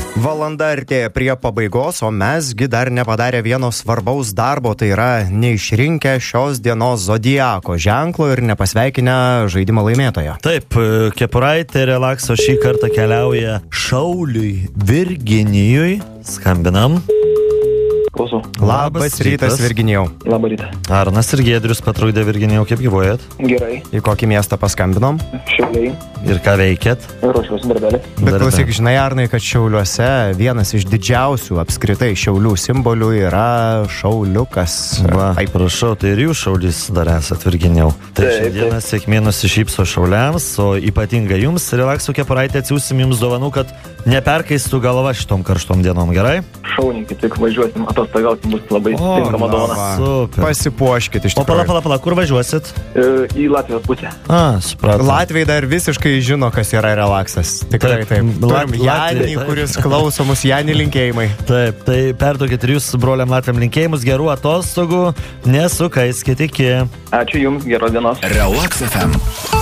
Valanda artėja prie pabaigos, o mesgi dar nepadarė vieno svarbaus darbo, tai yra neišrinkę šios dienos zodiako ženklo ir nepasveikinę žaidimo laimėtojo. Taip, kepuraitė relakso šį kartą keliauja Šauliui Virginijui. Skambinam. Klausau. Labas rytas, Virginijau. Labą rytą. Arnas ir Giedrius Patruidė. Virginijau, kaip gyvuojat? Gerai. Į kokį miestą paskambinom? Šiauliai. Ir ką veikėt? Ruošiuosi darbelį. Bet klausyk, žinai, Arnai, kad Šiauliuose vienas iš didžiausių apskritai Šiaulių simbolių yra šauliukas. Va, prašau, tai ir jūs šaulys dar esat, Virginijau. Tai šiandieną sėkmė nusišypso šauliams, o ypatingai jums, relakso kepuraitė, atsiųsim jums dovanų, kad neperkaistų galva šitom karštom dienom, gerai? Šauniai, kaip tik važiuosim atostogauti, bus labai tinkama dovana. Super. Pasipuoškit iš O tikrųjų. pala, kur važiuosit? Į Latvijos pusę. Supratau. Latviai dar visiškai žino, kas yra relaksas. Tikrai taip. Turim Janį, taip. kuris klauso mus. Janį, linkėjimai. Taip, tai perduokit ir jūs broliam Latviam linkėjimus, gerų atostogų, nesukaiskit iki. Ačiū Jums, geros dienos. Relax FM.